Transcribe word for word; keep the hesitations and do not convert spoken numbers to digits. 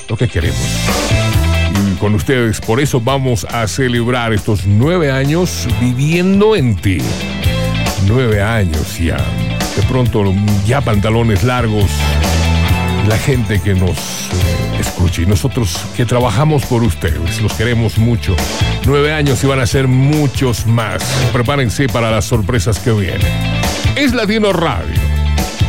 lo que queremos. Y con ustedes, por eso vamos a celebrar estos nueve años viviendo en ti. Nueve años ya. De pronto ya pantalones largos. La gente que nos eh, escucha y nosotros que trabajamos por ustedes, los queremos mucho. Nueve años y van a ser muchos más. Prepárense para las sorpresas que vienen. Es Latino Radio.